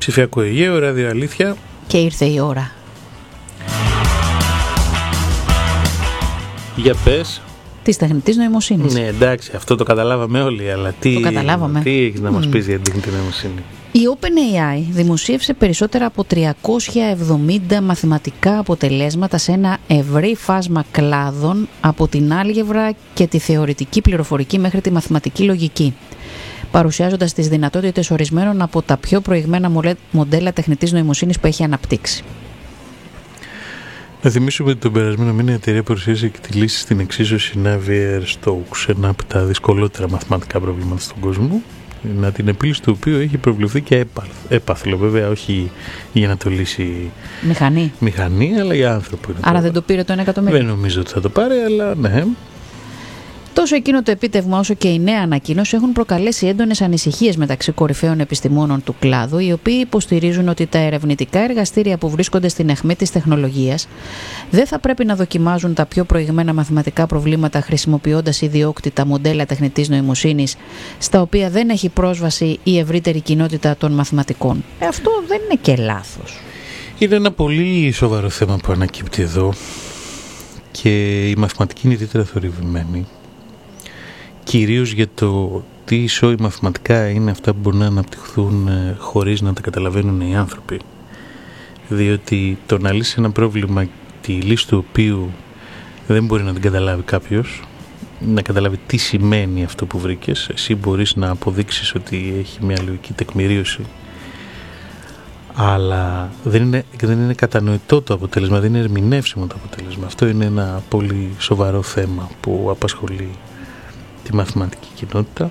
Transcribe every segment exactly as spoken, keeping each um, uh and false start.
Ψηφιακό Αιγαίο, Ράδιο Αλήθεια. Και ήρθε η ώρα. Για πες. Της τεχνητής νοημοσύνης. Ναι, εντάξει, αυτό το καταλάβαμε όλοι, αλλά τι, τι έχεις να μας mm. πεις για την τεχνητή νοημοσύνη? Η OpenAI δημοσίευσε περισσότερα από τριακόσια εβδομήντα μαθηματικά αποτελέσματα σε ένα ευρύ φάσμα κλάδων, από την άλγευρα και τη θεωρητική πληροφορική μέχρι τη μαθηματική λογική, παρουσιάζοντας τις δυνατότητες ορισμένων από τα πιο προηγμένα μοντέλα τεχνητής νοημοσύνης που έχει αναπτύξει. Να θυμίσουμε ότι τον περασμένο μήνα η εταιρεία παρουσίασε και τη λύση στην εξίσωση Navier-Stokes, ένα από τα δυσκολότερα μαθηματικά προβλήματα στον κόσμο, να την επίλυση του οποίου έχει προβλεφθεί και έπαθλο, βέβαια όχι για να το λύσει μηχανή, μηχανή αλλά για άνθρωπο. Άρα δεν το πήρε το ένα εκατομμύριο. Δεν νομίζω ότι θα το πάρει, αλλά ναι. Τόσο εκείνο το επίτευγμα όσο και η νέα ανακοίνωση έχουν προκαλέσει έντονες ανησυχίες μεταξύ κορυφαίων επιστημόνων του κλάδου, οι οποίοι υποστηρίζουν ότι τα ερευνητικά εργαστήρια που βρίσκονται στην αιχμή της τεχνολογίας δεν θα πρέπει να δοκιμάζουν τα πιο προηγμένα μαθηματικά προβλήματα χρησιμοποιώντας ιδιόκτητα μοντέλα τεχνητής νοημοσύνης, στα οποία δεν έχει πρόσβαση η ευρύτερη κοινότητα των μαθηματικών. Ε, αυτό δεν είναι και λάθος. Είναι ένα πολύ σοβαρό θέμα που ανακύπτει εδώ και η μαθηματική είναι ιδιαίτερα θορυβημένη. Κυρίως για το τι ισόη μαθηματικά είναι αυτά που μπορούν να αναπτυχθούν ε, χωρίς να τα καταλαβαίνουν οι άνθρωποι. Διότι το να λύσει ένα πρόβλημα, τη λύση του οποίου δεν μπορεί να την καταλάβει κάποιος, να καταλάβει τι σημαίνει αυτό που βρήκες, εσύ μπορείς να αποδείξεις ότι έχει μια λογική τεκμηρίωση, αλλά δεν είναι, δεν είναι κατανοητό το αποτέλεσμα, δεν είναι ερμηνεύσιμο το αποτέλεσμα. Αυτό είναι ένα πολύ σοβαρό θέμα που απασχολεί τη μαθηματική κοινότητα.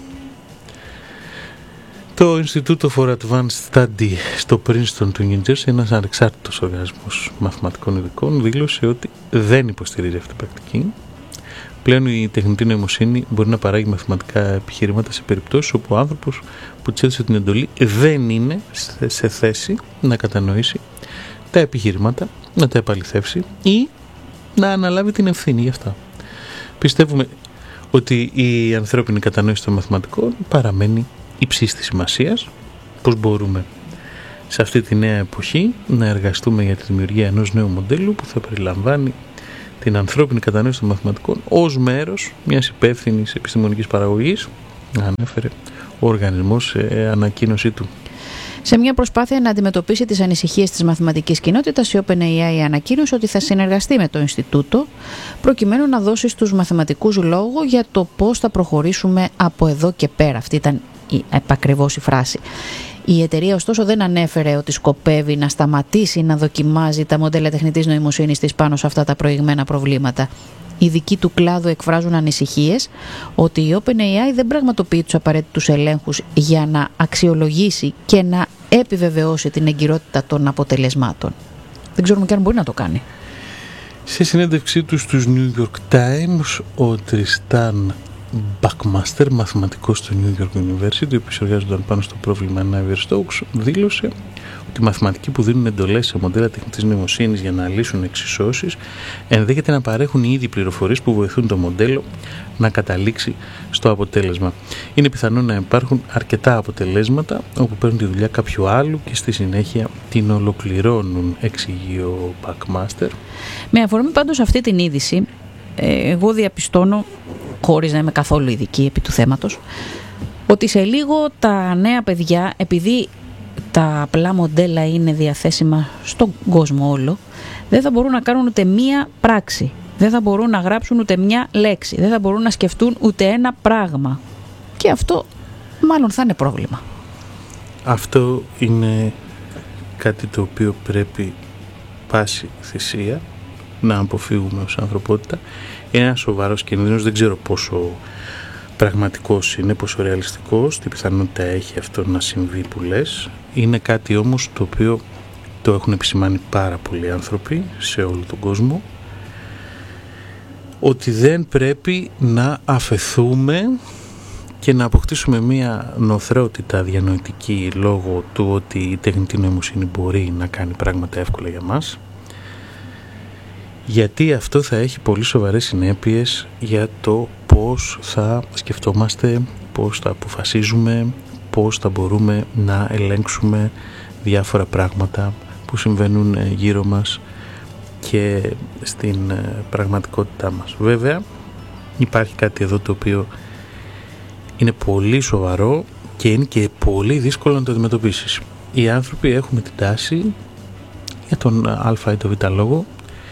Το Institute for Advanced Study στο Princeton του New Jersey, ένας ανεξάρτητος οργανισμός μαθηματικών ειδικών, δήλωσε ότι δεν υποστηρίζει αυτή την πρακτική. Πλέον η τεχνητή νοημοσύνη μπορεί να παράγει μαθηματικά επιχειρήματα σε περιπτώσεις όπου ο άνθρωπος που της έδωσε την εντολή δεν είναι σε θέση να κατανοήσει τα επιχειρήματα, να τα επαληθεύσει ή να αναλάβει την ευθύνη γι' αυτά. Πιστεύουμε ότι η ανθρώπινη κατανόηση των μαθηματικών παραμένει υψής της σημασίας. Πώς μπορούμε σε αυτή τη νέα εποχή να εργαστούμε για τη δημιουργία ενός νέου μοντέλου που θα περιλαμβάνει την ανθρώπινη κατανόηση των μαθηματικών ως μέρος μιας υπεύθυνης επιστημονικής παραγωγής, ανέφερε ο οργανισμός σε ανακοίνωσή του. Σε μια προσπάθεια να αντιμετωπίσει τις ανησυχίες της μαθηματικής κοινότητας, η OpenAI ανακοίνωσε ότι θα συνεργαστεί με το Ινστιτούτο προκειμένου να δώσει στους μαθηματικούς λόγο για το πώς θα προχωρήσουμε από εδώ και πέρα. Αυτή ήταν η, επακριβώς η φράση. Η εταιρεία ωστόσο δεν ανέφερε ότι σκοπεύει να σταματήσει να δοκιμάζει τα μοντέλα τεχνητής νοημοσύνης της πάνω σε αυτά τα προηγμένα προβλήματα. Οι ειδικοί του κλάδου εκφράζουν ανησυχίες ότι η OpenAI δεν πραγματοποιεί τους απαραίτητους ελέγχους για να αξιολογήσει και να επιβεβαιώσει την εγκυρότητα των αποτελεσμάτων. Δεν ξέρουμε και αν μπορεί να το κάνει. Σε συνέντευξή του στους New York Times, ο Τριστάν Buckmaster, μαθηματικός στο New York University, ο οποίος εργάζονταν πάνω στο πρόβλημα Navier-Stokes, δήλωσε ότι οι μαθηματικοί που δίνουν εντολές σε μοντέλα τεχνητής νοημοσύνης για να λύσουν εξισώσεις ενδέχεται να παρέχουν οι ίδιοι πληροφορίες που βοηθούν το μοντέλο να καταλήξει στο αποτέλεσμα. Είναι πιθανό να υπάρχουν αρκετά αποτελέσματα όπου παίρνουν τη δουλειά κάποιου άλλου και στη συνέχεια την ολοκληρώνουν, εξηγεί ο Buckmaster. Με αφορμή πάντως αυτή την είδηση, εγώ διαπιστώνω, χωρίς να είμαι καθόλου ειδική επί του θέματος, ότι σε λίγο τα νέα παιδιά, επειδή τα απλά μοντέλα είναι διαθέσιμα στον κόσμο όλο, δεν θα μπορούν να κάνουν ούτε μία πράξη, δεν θα μπορούν να γράψουν ούτε μία λέξη, δεν θα μπορούν να σκεφτούν ούτε ένα πράγμα. Και αυτό μάλλον θα είναι πρόβλημα. Αυτό είναι κάτι το οποίο πρέπει πάση θυσία να αποφύγουμε ως ανθρωπότητα. Είναι ένα σοβαρός κινδύνος, δεν ξέρω πόσο πραγματικός είναι, πόσο ρεαλιστικός, τι πιθανότητα έχει αυτό να συμβεί που λες. Είναι κάτι όμως το οποίο το έχουν επισημάνει πάρα πολλοί άνθρωποι σε όλο τον κόσμο, ότι δεν πρέπει να αφεθούμε και να αποκτήσουμε μία νοθρότητα διανοητική λόγω του ότι η τεχνητή νοημοσύνη μπορεί να κάνει πράγματα εύκολα για μας, γιατί αυτό θα έχει πολύ σοβαρές συνέπειες για το πώς θα σκεφτόμαστε, πώς θα αποφασίζουμε, πώς θα μπορούμε να ελέγξουμε διάφορα πράγματα που συμβαίνουν γύρω μας και στην πραγματικότητά μας. Βέβαια υπάρχει κάτι εδώ το οποίο είναι πολύ σοβαρό και είναι και πολύ δύσκολο να το αντιμετωπίσεις. Οι άνθρωποι έχουμε την τάση, για τον α ή τον β λόγο,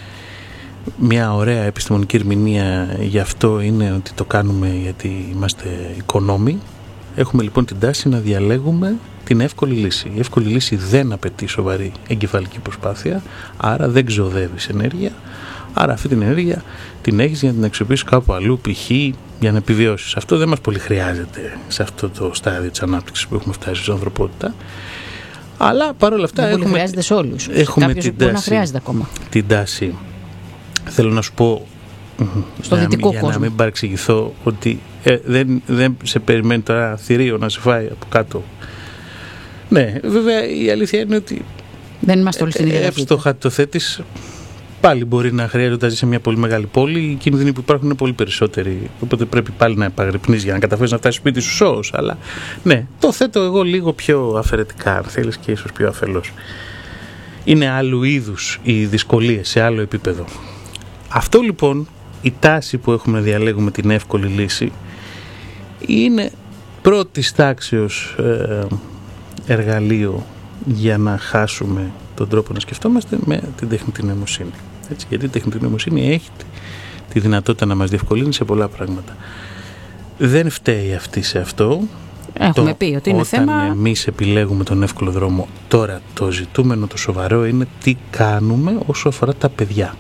μια ωραία επιστημονική ερμηνεία γι' αυτό είναι ότι το κάνουμε γιατί είμαστε οικονόμοι. Έχουμε λοιπόν την τάση να διαλέγουμε την εύκολη λύση. Η εύκολη λύση δεν απαιτεί σοβαρή εγκεφαλική προσπάθεια, άρα δεν ξοδεύεις ενέργεια, άρα αυτή την ενέργεια την έχεις για να την αξιοποιήσεις κάπου αλλού, π.χ. για να επιβιώσεις. Αυτό δεν μας πολύ χρειάζεται σε αυτό το στάδιο της ανάπτυξης που έχουμε φτάσει στην ανθρωπότητα. Αλλά παρόλα αυτά δεν έχουμε, πολύ χρειάζεται σε όλους. Έχουμε Κάποιος την μπορεί τάση, να χρειάζεται ακόμα. Την τάση, θέλω να σου πω, στο να, δυτικό για κόσμο. να μην παρεξηγηθώ, ότι ε, δεν, δεν σε περιμένει τώρα θηρίο να σε φάει από κάτω. Ναι, βέβαια η αλήθεια είναι ότι δεν είμαστε όλοι στην ίδια ταχύτητα. Εύστοχα το θέτεις, πάλι μπορεί να χρειάζεται όταν ζει σε μια πολύ μεγάλη πόλη. Οι κίνδυνοι που υπάρχουν είναι πολύ περισσότεροι. Οπότε πρέπει πάλι να επαγρυπνείς για να καταφέρεις να φτάσεις σπίτι σου σώος. Αλλά ναι, το θέτω εγώ λίγο πιο αφαιρετικά, αν θέλεις, και ίσως πιο αφελώς. Είναι άλλου είδους οι δυσκολίες, σε άλλο επίπεδο. Αυτό λοιπόν, η τάση που έχουμε να διαλέγουμε την εύκολη λύση, είναι πρώτης τάξεως ε, εργαλείο για να χάσουμε τον τρόπο να σκεφτόμαστε με την τεχνητή νοημοσύνη. Έτσι, γιατί η τεχνητή νοημοσύνη έχει τη δυνατότητα να μας διευκολύνει σε πολλά πράγματα. Δεν φταίει αυτή σε αυτό. Έχουμε το, πει ότι είναι θέμα. Όταν εμείς επιλέγουμε τον εύκολο δρόμο, τώρα το ζητούμενο, το σοβαρό είναι τι κάνουμε όσο αφορά τα παιδιά.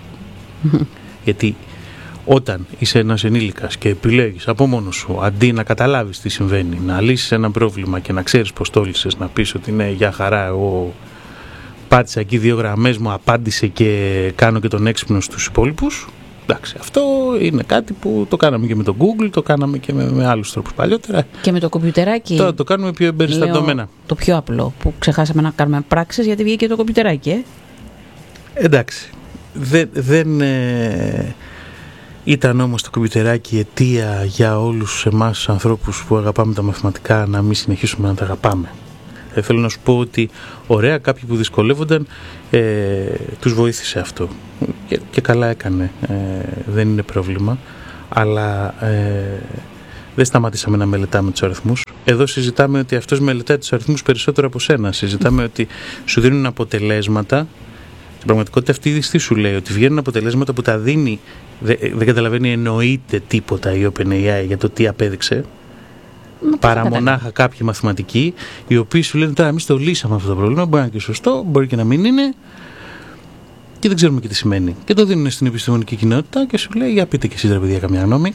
Γιατί όταν είσαι ένας ενήλικας και επιλέγεις από μόνος σου, αντί να καταλάβεις τι συμβαίνει, να λύσεις ένα πρόβλημα και να ξέρεις πως το λύσες, να πεις ότι ναι, για χαρά, εγώ πάτησα εκεί δύο γραμμές, μου απάντησε και κάνω και τον έξυπνο στους υπόλοιπους. Εντάξει, αυτό είναι κάτι που το κάναμε και με το Google, το κάναμε και με, με άλλους τρόπους παλιότερα. Και με το κομπιουτεράκι. Τώρα το κάνουμε πιο εμπεριστατωμένα. Το πιο απλό που ξεχάσαμε να κάνουμε πράξεις, γιατί βγήκε το κομπιουτεράκι, ε. Εντάξει. Δεν, δεν ε, ήταν όμως το κομπιουτεράκι αιτία για όλους εμάς τους ανθρώπους που αγαπάμε τα μαθηματικά να μην συνεχίσουμε να τα αγαπάμε. Ε, θέλω να σου πω ότι ωραία, κάποιοι που δυσκολεύονταν ε, τους βοήθησε αυτό και, και καλά έκανε, ε, δεν είναι πρόβλημα, αλλά ε, δεν σταματήσαμε να μελετάμε τους αριθμούς. Εδώ συζητάμε ότι αυτός μελετάει τους αριθμούς περισσότερο από σένα. Συζητάμε ότι σου δίνουν αποτελέσματα. Στην πραγματικότητα αυτή τι σου λέει, ότι βγαίνουν αποτελέσματα που τα δίνει, δεν, δεν καταλαβαίνει εννοείται τίποτα η OpenAI για το τι απέδειξε, παρά μονάχα κάποιοι μαθηματικοί, οι οποίοι σου λένε τώρα εμείς το λύσαμε αυτό το πρόβλημα, μπορεί να είναι και σωστό, μπορεί και να μην είναι και δεν ξέρουμε και τι σημαίνει. Και το δίνουν στην επιστημονική κοινότητα και σου λέει για πείτε και εσείς ρε παιδιά καμιά γνώμη.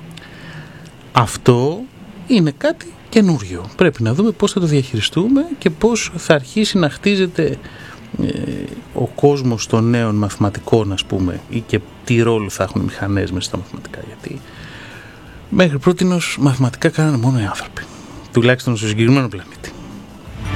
Αυτό είναι κάτι καινούριο. Πρέπει να δούμε πώς θα το διαχειριστούμε και πώς θα αρχίσει να χτίζεται ο κόσμος των νέων μαθηματικών, ας πούμε, ή και τι ρόλο θα έχουν οι μηχανές μέσα στα μαθηματικά. Γιατί μέχρι πρότινος μαθηματικά κάνανε μόνο οι άνθρωποι, τουλάχιστον στο συγκεκριμένο πλανήτη.